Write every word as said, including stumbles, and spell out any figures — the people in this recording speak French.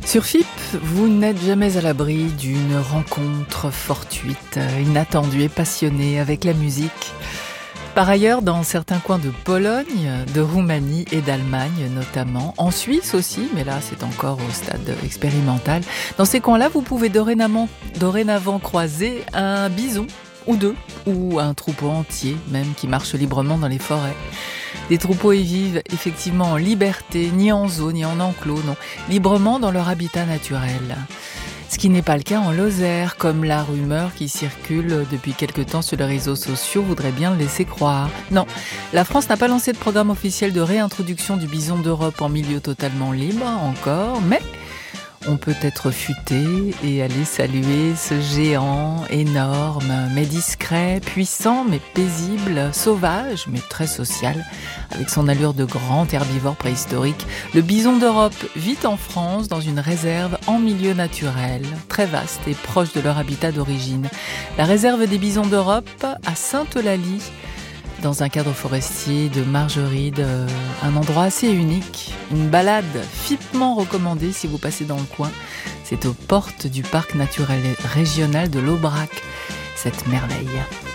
Sur F I P, vous n'êtes jamais à l'abri d'une rencontre fortuite, inattendue et passionnée avec la musique. Par ailleurs, dans certains coins de Pologne, de Roumanie et d'Allemagne notamment, en Suisse aussi, mais là c'est encore au stade expérimental, dans ces coins-là, vous pouvez dorénavant, dorénavant croiser un bison ou deux, ou un troupeau entier même qui marche librement dans les forêts. Des troupeaux y vivent effectivement en liberté, ni en zoo, ni en enclos, non, librement dans leur habitat naturel. Ce qui n'est pas le cas en Lozère, comme la rumeur qui circule depuis quelque temps sur les réseaux sociaux voudrait bien le laisser croire. Non, la France n'a pas lancé de programme officiel de réintroduction du bison d'Europe en milieu totalement libre encore, mais on peut être futé et aller saluer ce géant énorme, mais discret, puissant, mais paisible, sauvage, mais très social, avec son allure de grand herbivore préhistorique. Le bison d'Europe vit en France dans une réserve en milieu naturel, très vaste et proche de leur habitat d'origine. La réserve des bisons d'Europe à Sainte-Eulalie, dans un cadre forestier de Margeride, euh, un endroit assez unique, une balade fipement recommandée si vous passez dans le coin. C'est aux portes du parc naturel régional de l'Aubrac, cette merveille.